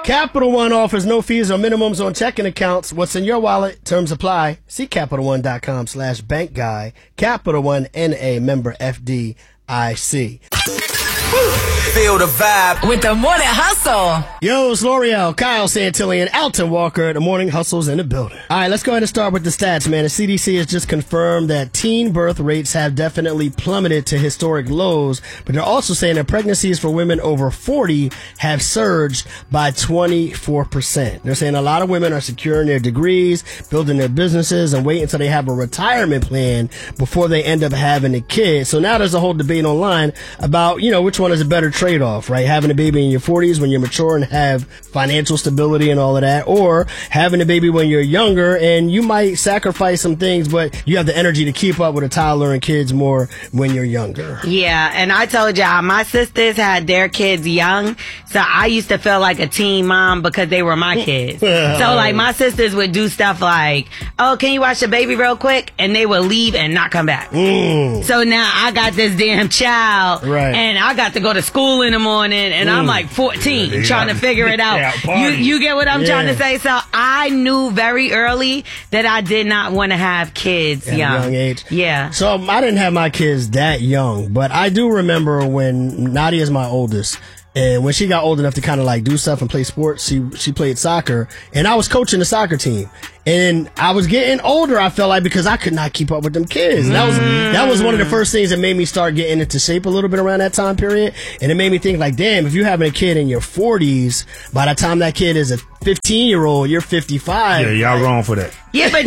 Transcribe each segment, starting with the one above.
Capital One offers no fees or minimums on checking accounts. What's in your wallet? Terms apply. See CapitalOne.com/bank guy. Capital One NA, member FDIC. Feel the vibe with the Morning Hustle. Yo, it's L'Oreal, Kyle Santilli, and Alton Walker. The Morning Hustle's in the building. All right, let's go ahead and start with the stats, man. The CDC has just confirmed that teen birth rates have definitely plummeted to historic lows, but they're also saying that pregnancies for women over 40 have surged by 24%. They're saying a lot of women are securing their degrees, building their businesses, and waiting until they have a retirement plan before they end up having a kid. So now there's a whole debate online about, which one is a better trade-off, right? Having a baby in your 40s when you're mature and have financial stability and all of that, or having a baby when you're younger and you might sacrifice some things, but you have the energy to keep up with a toddler and kids more when you're younger. Yeah, and I told y'all, my sisters had their kids young, so I used to feel like a teen mom because they were my kids. So, like, my sisters would do stuff like, oh, can you watch the baby real quick? And they would leave and not come back. So now I got this damn child, right, and I got to go to school in the morning, and I'm like 14 trying to figure it out. You get what I'm trying to say? So I knew very early that I did not want to have kids at a young age. Yeah. So I didn't have my kids that young, but I do remember when Nadia's my oldest. And when she got old enough to kind of like do stuff and play sports, she played soccer, and I was coaching the soccer team. And I was getting older, I felt like, because I could not keep up with them kids. And that was one of the first things that made me start getting into shape a little bit around that time period. And it made me think like, damn, if you're having a kid in your 40s, by the time that kid is a 15-year-old, you're 55. Yeah, y'all wrong for that. Yeah, but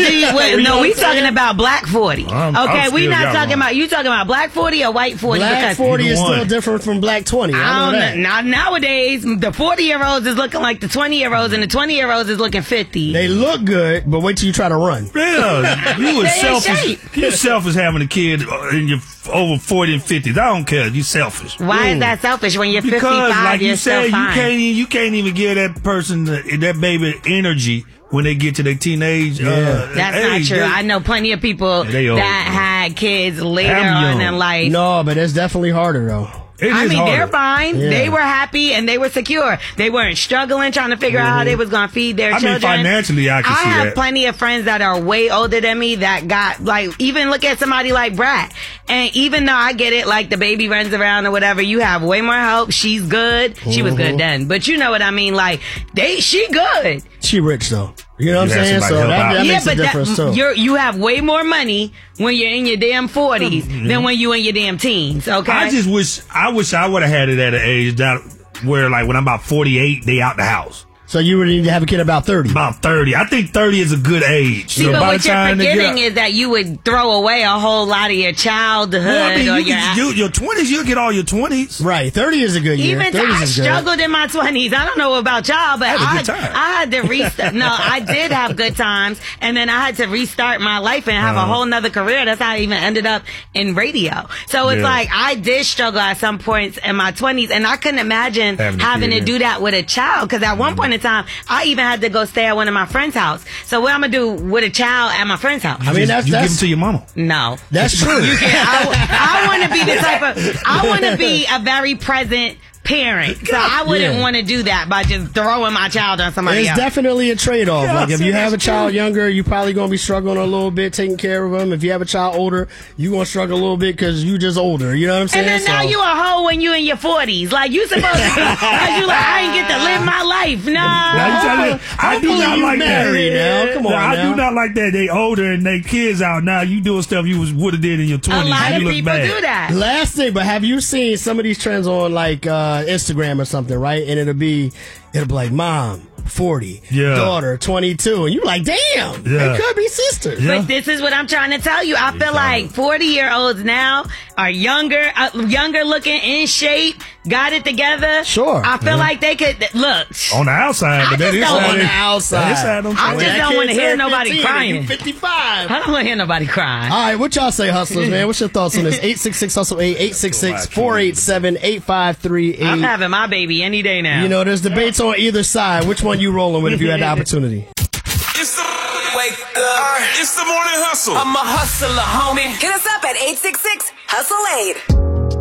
we talking about black 40. Okay, we not talking about, you talking about black 40 or white 40? Black 40 is still different from black 20. I know that. Not nowadays. The 40-year-olds is looking like the 20-year-olds, and the 20-year-olds is looking 50. They look good, but wait till you try to run. Yeah, you was selfish. You selfish having a kid in your over 40 and 50s. I don't care. You selfish. Why is that selfish when you're 55? Because, like you said, you can't even give that person, that baby, energy when they get to their teenage That's age. not true. I know plenty of people that had kids later on in life. No, but it's definitely harder, though. I mean, they're fine. Yeah. They were happy and they were secure. They weren't struggling trying to figure out how they was going to feed their children. I mean, financially, I can see that. I have plenty of friends that are way older than me that got, like, even look at somebody like Brat. And even though I get it, like, the baby runs around or whatever, you have way more help. She's good. She was good then. But you know what I mean? Like, she good. She rich, though. You know what I'm saying? So that makes a difference, too. You have way more money when you're in your damn 40s than when you're in your damn teens, okay? I wish I would have had it at an age where, like, when I'm about 48, they out the house. So you would need to have a kid about 30. About 30. I think 30 is a good age. See, but what you're forgetting is that you would throw away a whole lot of your childhood. Well, I mean, your 20s, you'll get all your 20s. Right. 30 is a good year. Even I struggled in my 20s. I don't know about y'all, but I had to restart. No, I did have good times, and then I had to restart my life and have a whole nother career. That's how I even ended up in radio. So it's like I did struggle at some points in my 20s, and I couldn't imagine having to do that with a child, because at one point in time, I even had to go stay at one of my friend's house. So what I'm gonna do with a child at my friend's house? I mean, you give them to your mama. No, that's true. I want to be the type of. I want to be a very present parent. So I wouldn't want to do that by just throwing my child on somebody else. It's definitely a trade-off. Like, if you have a child younger, you're probably going to be struggling a little bit taking care of them. If you have a child older, you're going to struggle a little bit because you just older. You know what I'm saying? And then now you a hoe when you in your 40s. Like, you supposed to be, because you like, I ain't get to live my life. No. I do not like that. Now. Come on, I do not like that. They older and they kids out. Now you doing stuff you would have did in your 20s. A lot of people do that. Last thing, but have you seen some of these trends on, like, Instagram or something, right? And it'll be like, mom 40, daughter 22, and you like, damn, they could be sisters. But this is what I'm trying to tell you. I feel like 40-year-olds now are younger looking, in shape, got it together. Sure. I feel like they could look on the outside, but that is on the outside. I just don't want to hear nobody crying. 55. I don't want to hear nobody crying. All right, what y'all say, hustlers, man? What's your thoughts on this? 866-HUSTLE-8, 866-487-8538. I'm having my baby any day now. You know, there's debates on either side. Which one you rolling with if you had the opportunity? It's the Morning Hustle. I'm a hustler, homie. Hit us up at 866-HUSTLE-8.